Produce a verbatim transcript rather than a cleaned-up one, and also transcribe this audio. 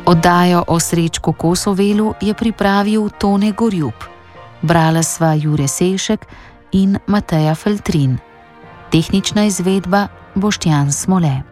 Oddajo o Srečku Kosovelu je pripravil Tone Gorjup. Brala sva Jure Sejšek in Mateja Feltrin. Tehnična izvedba Boštjan Smole.